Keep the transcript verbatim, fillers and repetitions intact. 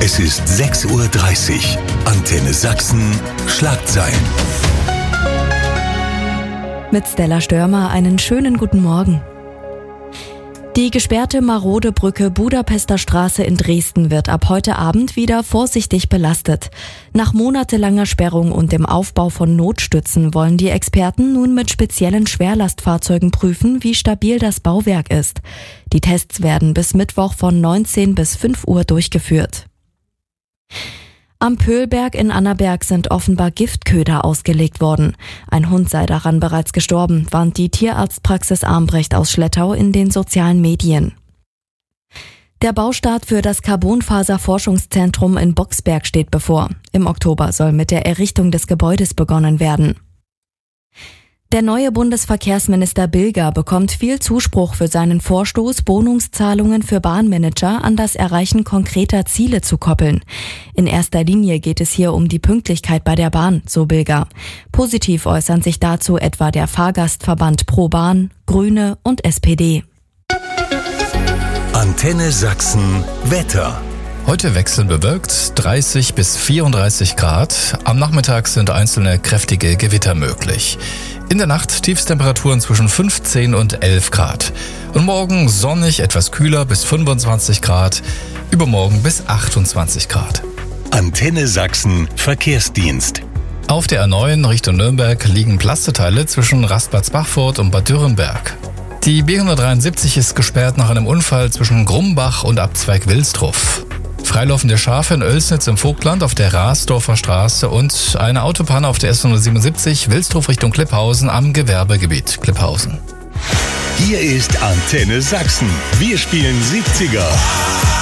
Es ist sechs Uhr dreißig. Antenne Sachsen, Schlagzeilen. Mit Stella Störmer einen schönen guten Morgen. Die gesperrte marode Brücke Budapester Straße in Dresden wird ab heute Abend wieder vorsichtig belastet. Nach monatelanger Sperrung und dem Aufbau von Notstützen wollen die Experten nun mit speziellen Schwerlastfahrzeugen prüfen, wie stabil das Bauwerk ist. Die Tests werden bis Mittwoch von neunzehn bis fünf Uhr durchgeführt. Am Pöhlberg in Annaberg sind offenbar Giftköder ausgelegt worden. Ein Hund sei daran bereits gestorben, warnt die Tierarztpraxis Armbrecht aus Schlettau in den sozialen Medien. Der Baustart für das Carbonfaser-Forschungszentrum in Boxberg steht bevor. Im Oktober soll mit der Errichtung des Gebäudes begonnen werden. Der neue Bundesverkehrsminister Bilger bekommt viel Zuspruch für seinen Vorstoß, Bonuszahlungen für Bahnmanager an das Erreichen konkreter Ziele zu koppeln. In erster Linie geht es hier um die Pünktlichkeit bei der Bahn, so Bilger. Positiv äußern sich dazu etwa der Fahrgastverband Pro Bahn, Grüne und S P D. Antenne Sachsen Wetter. Heute wechselnd bewölkt, dreißig bis vierunddreißig Grad. Am Nachmittag sind einzelne kräftige Gewitter möglich. In der Nacht Tiefstemperaturen zwischen fünfzehn und elf Grad. Und morgen sonnig, etwas kühler bis fünfundzwanzig Grad. Übermorgen bis achtundzwanzig Grad. Antenne Sachsen Verkehrsdienst. Auf der A neun Richtung Nürnberg liegen Plasteteile zwischen Rastplatz-Bachfurt und Bad Dürrenberg. Die B hundertdreiundsiebzig ist gesperrt nach einem Unfall zwischen Grumbach und Abzweig Wilsdruff. Freilaufende Schafe in Oelsnitz im Vogtland auf der Rasdorfer Straße und eine Autopanne auf der S hundertsiebenundsiebzig Wilsdruff Richtung Klipphausen am Gewerbegebiet Klipphausen. Hier ist Antenne Sachsen. Wir spielen siebziger.